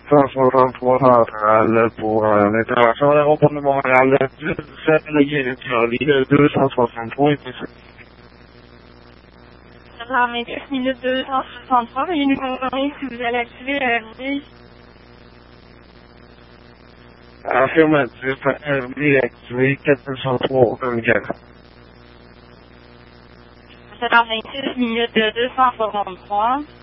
163 centrales pour l'intervention à l'aéroport de Montréal, le 17, le Guéret Charlie, le 263 et tout ça. Dans 26 minutes 263, veuillez nous confirmer si vous allez activer la RD. Affirmatif, RD activé, 403, 24. C'est dans 26 minutes 263.